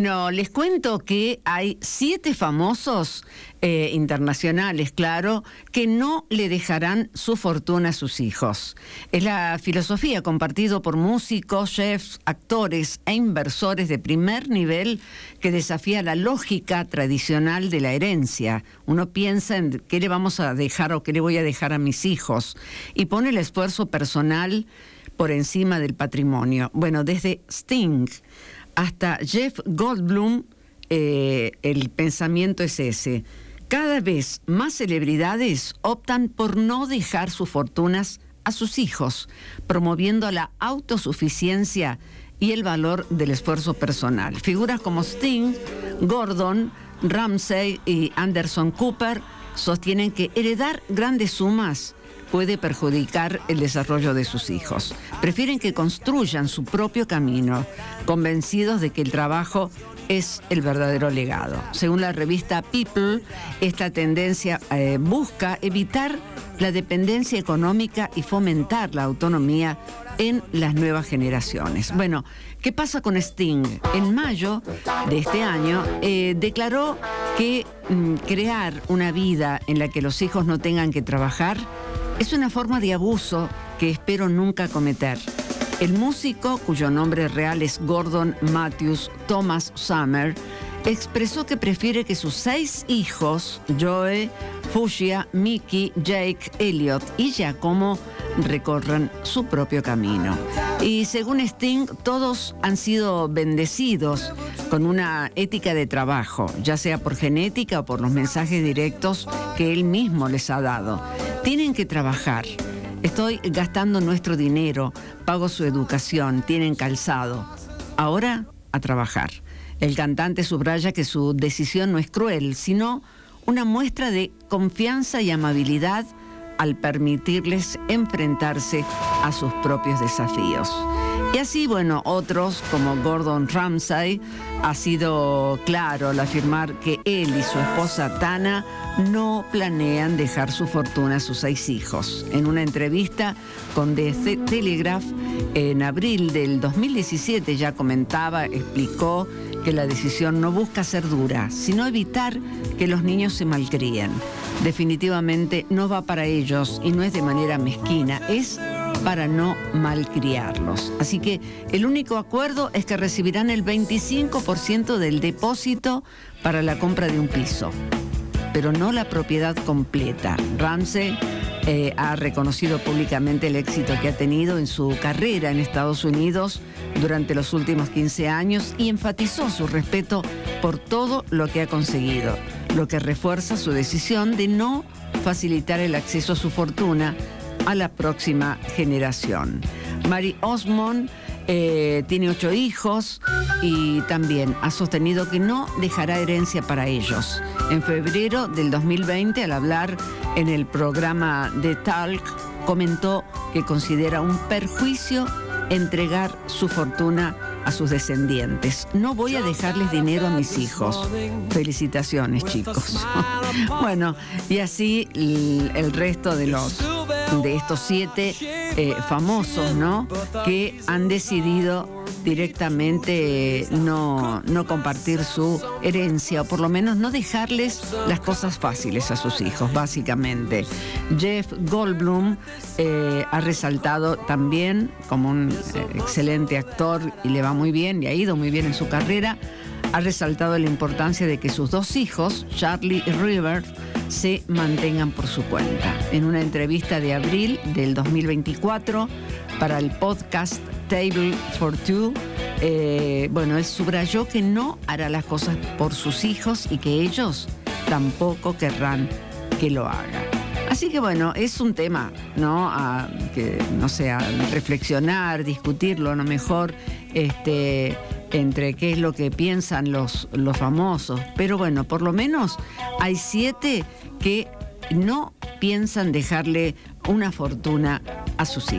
Bueno, les cuento que hay 7 famosos internacionales, claro, que no le dejarán su fortuna a sus hijos. Es la filosofía compartida por músicos, chefs, actores e inversores de primer nivel que desafía la lógica tradicional de la herencia. Uno piensa en qué le vamos a dejar o qué le voy a dejar a mis hijos y pone el esfuerzo personal por encima del patrimonio. Bueno, desde Sting hasta Jeff Goldblum, el pensamiento es ese. Cada vez más celebridades optan por no dejar sus fortunas a sus hijos, promoviendo la autosuficiencia y el valor del esfuerzo personal. Figuras como Sting, Gordon Ramsay y Anderson Cooper sostienen que heredar grandes sumas puede perjudicar el desarrollo de sus hijos. Prefieren que construyan su propio camino, convencidos de que el trabajo es el verdadero legado. Según la revista People, esta tendencia busca evitar la dependencia económica y fomentar la autonomía en las nuevas generaciones. Bueno, ¿qué pasa con Sting? En mayo de este año declaró que crear una vida en la que los hijos no tengan que trabajar es una forma de abuso que espero nunca cometer. El músico, cuyo nombre real es Gordon Matthews Thomas Summer, expresó que prefiere que sus 6 hijos, Joe, Fuchsia, Mickey, Jake, Elliot y Giacomo, recorran su propio camino. Y según Sting, todos han sido bendecidos con una ética de trabajo, ya sea por genética o por los mensajes directos que él mismo les ha dado. Tienen que trabajar. Estoy gastando nuestro dinero, pago su educación, tienen calzado. Ahora, a trabajar. El cantante subraya que su decisión no es cruel, sino una muestra de confianza y amabilidad al permitirles enfrentarse a sus propios desafíos. Y así, bueno, otros como Gordon Ramsay ha sido claro al afirmar que él y su esposa Tana no planean dejar su fortuna a sus 6 hijos. En una entrevista con The Telegraph en abril del 2017 ya explicó que la decisión no busca ser dura, sino evitar que los niños se malcríen. Definitivamente no va para ellos y no es de manera mezquina, es para no malcriarlos. Así que el único acuerdo es que recibirán el 25% del depósito para la compra de un piso, pero no la propiedad completa. Ramsay ha reconocido públicamente el éxito que ha tenido en su carrera en Estados Unidos durante los últimos 15 años y enfatizó su respeto por todo lo que ha conseguido, lo que refuerza su decisión de no facilitar el acceso a su fortuna a la próxima generación. Mary Osmond tiene 8 hijos y también ha sostenido que no dejará herencia para ellos. En febrero del 2020, al hablar en el programa The Talk, comentó que considera un perjuicio entregar su fortuna a sus descendientes. No voy a dejarles dinero a mis hijos. Felicitaciones, chicos. Bueno, y así el resto de estos 7 famosos, ¿no?, que han decidido directamente no compartir su herencia, o por lo menos no dejarles las cosas fáciles a sus hijos, básicamente. Jeff Goldblum ha resaltado también como un excelente actor y le va muy bien, y ha ido muy bien en su carrera. Ha resaltado la importancia de que sus 2 hijos, Charlie y River, se mantengan por su cuenta. En una entrevista de abril del 2024 para el podcast Table for Two, él subrayó que no hará las cosas por sus hijos y que ellos tampoco querrán que lo haga. Así que bueno, es un tema, ¿no?, a reflexionar, discutirlo a lo mejor, entre qué es lo que piensan los famosos. Pero bueno, por lo menos hay 7 que no piensan dejarle una fortuna a sus hijos.